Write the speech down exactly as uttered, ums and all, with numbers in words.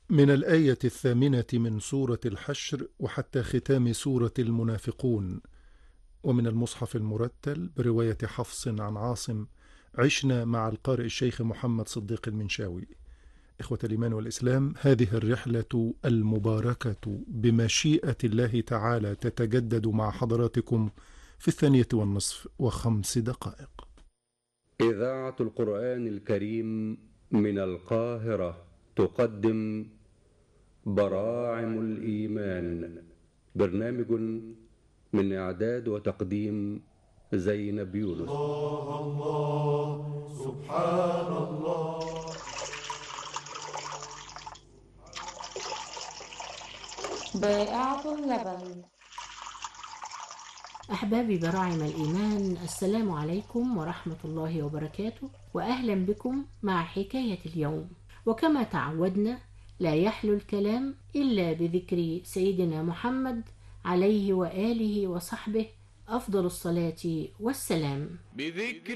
من الآية الثامنة من سورة الحشر وحتى ختام سورة المنافقون، ومن المصحف المرتل برواية حفص عن عاصم. عشنا مع القارئ الشيخ محمد صديق المنشاوي. إخوة الإيمان والإسلام، هذه الرحلة المباركة بمشيئة الله تعالى تتجدد مع حضراتكم في الثانية والنصف وخمس دقائق. إذاعة القرآن الكريم من القاهرة تقدم براعم الإيمان، برنامج من إعداد وتقديم زينب يونس. الله الله سبحان الله. بائعة اللبن. أحبابي براعم الإيمان، السلام عليكم ورحمة الله وبركاته، وأهلا بكم مع حكاية اليوم. وكما تعودنا لا يحلو الكلام إلا بذكر سيدنا محمد عليه وآله وصحبه أفضل الصلاة والسلام. بذكر